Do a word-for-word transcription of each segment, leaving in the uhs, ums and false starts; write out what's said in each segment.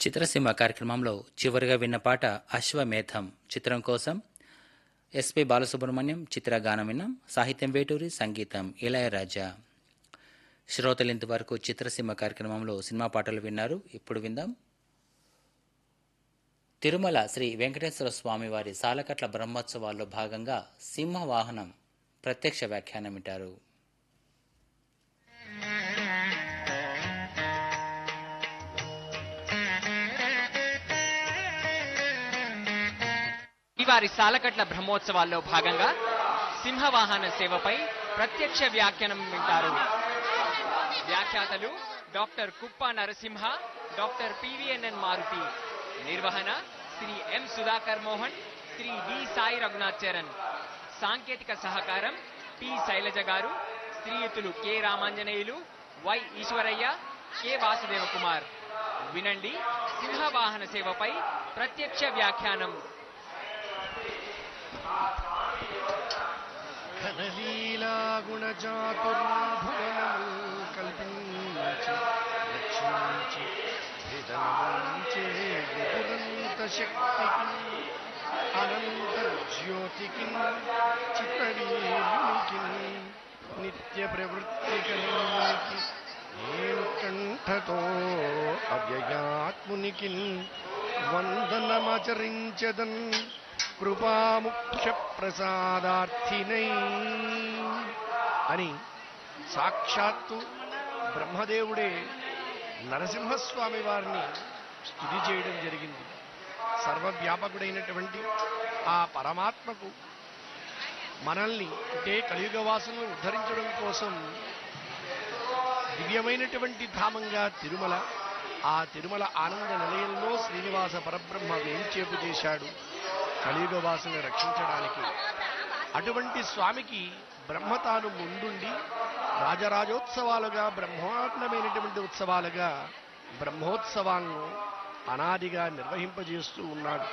చిత్రసీమ కార్యక్రమంలో చివరిగా విన్న పాట అశ్వమేధం చిత్రం కోసం ఎస్పి బాలసుబ్రహ్మణ్యం చిత్ర గానం విన్నాం. సాహిత్యం వేటూరి, సంగీతం ఇళయరాజా. శ్రోతలు ఇంతవరకు చిత్రసీమ కార్యక్రమంలో సినిమా పాటలు విన్నారు. ఇప్పుడు విందాం తిరుమల శ్రీ వెంకటేశ్వర స్వామి వారి సాలకట్ల బ్రహ్మోత్సవాల్లో భాగంగా సింహవాహనం ప్రత్యక్ష వ్యాఖ్యానం వింటారు. వారి సాలకట్ల బ్రహ్మోత్సవాల్లో భాగంగా సింహవాహన సేవపై ప్రత్యక్ష వ్యాఖ్యానం వింటారు. వ్యాఖ్యాతలు డాక్టర్ కుప్ప నరసింహ, డాక్టర్ పివిఎన్ఎన్ మారుతి. నిర్వహణ శ్రీ ఎం సుధాకర్ మోహన్, శ్రీ డి సాయి రఘునాథ్ చరణ్. సాంకేతిక సహకారం పి శైలజ గారు, శ్రీయుతులు K Ramanjaneyulu, why Eshwaraiah, K Vasudeva Kumar. వినండి సింహవాహన సేవపై ప్రత్యక్ష వ్యాఖ్యానం. ఘనలీలా గుణచాతుర్భువనము కల్పించి రక్షించి విధనముంచే విపులంత శక్తికి అనంతర్జ్యోతికి చిత్తవీరునికి నిత్య ప్రవృత్తి కలిగి నేను కంఠతో అవ్యయాత్మునికి వందనమాచరించదన్ కృపాముఖ్య ప్రసాదార్థినై అని సాక్షాత్తు బ్రహ్మదేవుడే నరసింహస్వామి వారిని స్తుతి చేయడం జరిగింది. సర్వవ్యాపకుడైనటువంటి ఆ పరమాత్మకు మనల్ని అంటే కలియుగ వాసులను ఉద్ధరించడం కోసం దివ్యమైనటువంటి ధామంగా తిరుమల, ఆ తిరుమల ఆనంద నిలయంలో శ్రీనివాస పరబ్రహ్మ వేంచేపు చేశాడు కలియుగ వాసుని రక్షించడానికి. అటువంటి స్వామికి బ్రహ్మ తాను ముందుండి రాజరాజోత్సవాలుగా బ్రహ్మాండమైనటువంటి ఉత్సవాలుగా బ్రహ్మోత్సవాలను అనాదిగా నిర్వహింపజేస్తూ ఉన్నాడు.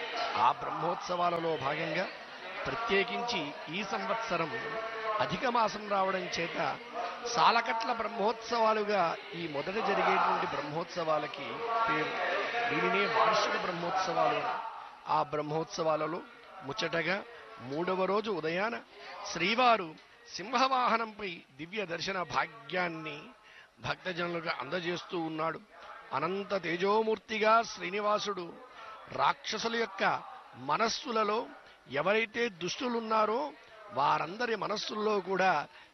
ఆ బ్రహ్మోత్సవాలలో భాగంగా ప్రత్యేకించి ఈ సంవత్సరం అధిక మాసం రావడం చేత సాలకట్ల బ్రహ్మోత్సవాలుగా ఈ మొదట జరిగేటువంటి బ్రహ్మోత్సవాలకి పేరు. దీనినే వార్షిక బ్రహ్మోత్సవాలు. ఆ బ్రహ్మోత్సవాలలో ముచ్చటగా మూడవ రోజు ఉదయాన శ్రీవారు సింహవాహనంపై దివ్య దర్శన భాగ్యాన్ని భక్తజనులుగా అందజేస్తూ ఉన్నాడు. అనంత తేజోమూర్తిగా శ్రీనివాసుడు రాక్షసుల యొక్క మనస్సులలో ఎవరైతే దుష్టులున్నారో వారందరి మనస్సుల్లో కూడా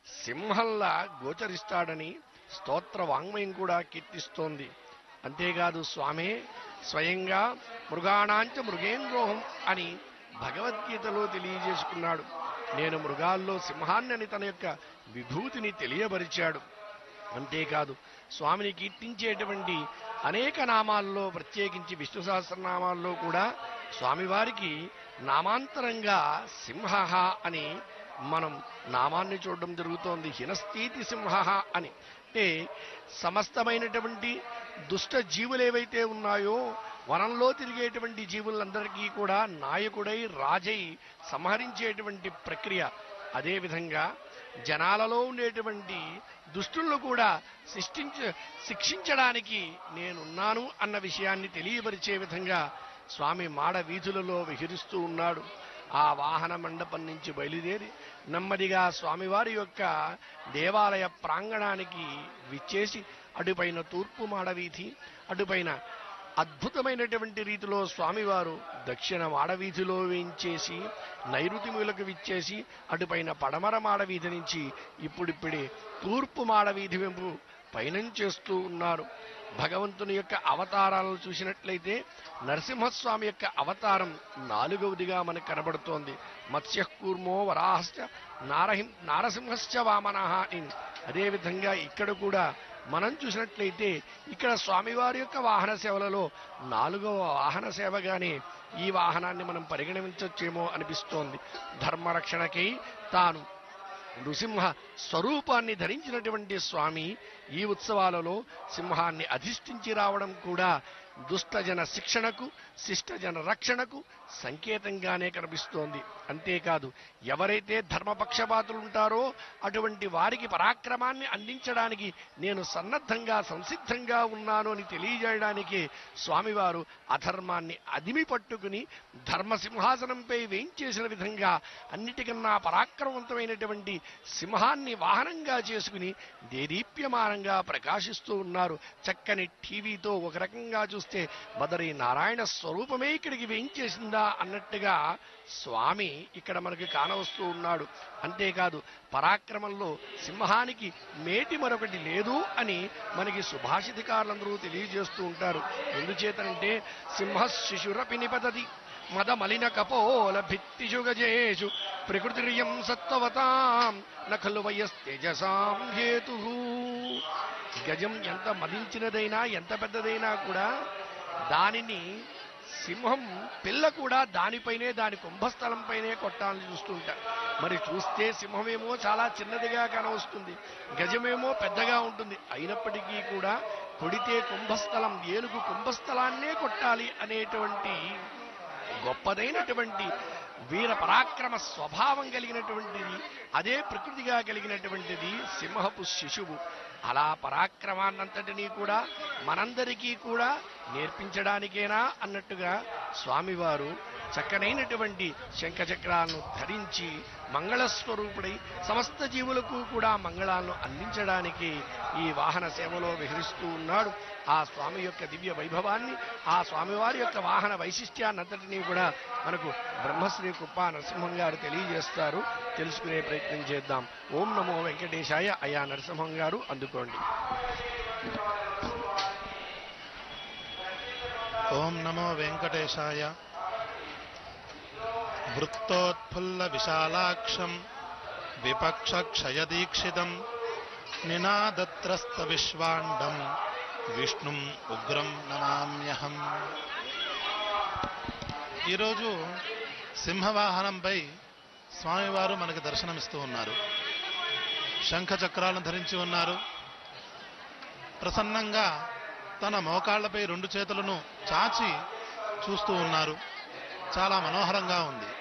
సింహంలా గోచరిస్తాడని స్తోత్ర వాంగ్మయం కూడా కీర్తిస్తోంది. అంతేకాదు స్వామే స్వయంగా మృగాణాంచ మృగేంద్రోహం అని భగవద్గీతలో తెలియజేసుకున్నాడు. నేను మృగాల్లో సింహాన్ని అని తన యొక్క విభూతిని తెలియపరిచాడు. అంతేకాదు స్వామిని కీర్తించేటువంటి అనేక నామాల్లో ప్రత్యేకించి విష్ణు సహస్రనామాల్లో కూడా స్వామివారికి నామాంతరంగా సింహ అని మనం నామాన్ని చూడడం జరుగుతోంది. హినస్థితి సింహ అని. అంటే సమస్తమైనటువంటి దుష్ట జీవులు ఏవైతే ఉన్నాయో వనంలో తిరిగేటువంటి జీవులందరికీ కూడా నాయకుడై రాజై సంహరించేటువంటి ప్రక్రియ. అదేవిధంగా జనాలలో ఉండేటువంటి దుష్టులను కూడా శిష్టించ శిక్షించడానికి నేనున్నాను అన్న విషయాన్ని తెలియపరిచే విధంగా స్వామి మాడ వీధులలో విహరిస్తూ ఉన్నాడు. ఆ వాహన మండపం నుంచి బయలుదేరి నెమ్మదిగా స్వామివారి యొక్క దేవాలయ ప్రాంగణానికి విచ్చేసి అటుపైన తూర్పు మాడవీధి, అటుపైన అద్భుతమైనటువంటి రీతిలో స్వామివారు దక్షిణ మాడవీధిలో వేయించేసి నైరుతిములకు విచ్చేసి అటుపైన పడమర మాడవీధి నుంచి ఇప్పుడిప్పుడే తూర్పు మాడవీధి వెంపు పయనం చేస్తూ ఉన్నారు. భగవంతుని యొక్క అవతారాలను చూసినట్లయితే నరసింహస్వామి యొక్క అవతారం నాలుగవదిగా మనకు కనబడుతోంది. మత్స్య కూర్మో వరాహశ్చ నారహిం నారసింహశ్చ వామనః. అదేవిధంగా ఇక్కడ కూడా మనం చూసినట్లయితే ఇక్కడ స్వామివారి యొక్క వాహన సేవలలో నాలుగవ వాహన సేవగానే ఈ వాహనాన్ని మనం పరిగణించవచ్చేమో అనిపిస్తోంది. ధర్మరక్షణకై తాను నృసింహ స్వరూపాన్ని ధరించినటువంటి స్వామి ఈ ఉత్సవాలలో సింహాన్ని అధిష్ఠించి రావడం కూడా దుష్టజన శిక్షణకు శిష్టజన రక్షణకు సంకేతంగానే కనిపిస్తోంది. అంతేకాదు ఎవరైతే ధర్మపక్షపాతులు ఉంటారో అటువంటి వారికి పరాక్రమాన్ని అందించడానికి నేను సన్నద్ధంగా సంసిద్ధంగా ఉన్నాను అని తెలియజేయడానికి స్వామివారు అధర్మాన్ని అదిమి పట్టుకుని ధర్మసింహాసనంపై వేయించేసిన విధంగా అన్నిటికన్నా పరాక్రమవంతమైనటువంటి సింహాన్ని వాహనంగా చేసుకుని దేదీప్యమానంగా ప్రకాశిస్తూ ఉన్నారు. చక్కని టీవీతో ఒక రకంగా చూస్తే బదరీ నారాయణ స్వరూపమే ఇక్కడికి వేయించేసిందా అన్నట్టుగా స్వామి ఇక్కడ మనకి కానవస్తూ ఉన్నాడు. అంతేకాదు పరాక్రమంలో సింహానికి మేటి మరొకటి లేదు అని మనకి సుభాషితకారులందరూ తెలియజేస్తూ ఉంటారు. ఎందుచేతనంటే సింహ శిశురపి నిపతతి మద మలిన కపోల భిత్తిషు గజేషు ప్రకృతిరియం సత్వవతాం నఖలు వయస్తేజసాం హేతు. గజం ఎంత మదించినదైనా ఎంత పెద్దదైనా కూడా దానిని సింహం పిల్ల కూడా దానిపైనే దాని కుంభస్థలంపైనే కొట్టాలని చూస్తుంటారు. మరి చూస్తే సింహమేమో చాలా చిన్నదిగా కానవస్తుంది, గజమేమో పెద్దగా ఉంటుంది. అయినప్పటికీ కూడా కొడితే కుంభస్థలం ఏనుగు కుంభస్థలాన్నే కొట్టాలి అనేటువంటి గొప్పదైనటువంటి వీర పరాక్రమ స్వభావం కలిగినటువంటిది, అదే ప్రకృతిగా కలిగినటువంటిది సింహపు శిశువు. అలా పరాక్రమాన్నంతటినీ కూడా మనందరికీ కూడా నేర్పించడానికేనా అన్నట్టుగా స్వామివారు చక్కనైనటువంటి శంఖచక్రాలను ధరించి మంగళస్వరూపుడై సమస్త జీవులకు కూడా మంగళాలను అందించడానికి ఈ వాహన సేవలో విహరిస్తూ ఉన్నాడు. ఆ స్వామి యొక్క దివ్య వైభవాన్ని, ఆ స్వామివారి యొక్క వాహన వైశిష్ట్యాన్నంతటినీ కూడా మనకు బ్రహ్మశ్రీ కుప్ప నరసింహం గారు తెలియజేస్తారు. తెలుసుకునే ప్రయత్నం చేద్దాం. ఓం నమో వెంకటేశాయ. అయా నరసింహం గారు అందుకోండి. ఓం నమో వెంకటేశాయ. వృత్తోత్ఫుల్ల విశాలాక్షం విపక్ష క్షయదీక్షితం నినాదత్రస్త విశ్వాండం విష్ణుం ఉగ్రం నమామ్యహం. ఈరోజు సింహవాహనంపై స్వామివారు మనకి దర్శనమిస్తూ ఉన్నారు. శంఖ చక్రాలను ధరించి ఉన్నారు. ప్రసన్నంగా తన మోకాళ్లపై రెండు చేతులను చాచి చూస్తూ ఉన్నారు. చాలా మనోహరంగా ఉంది.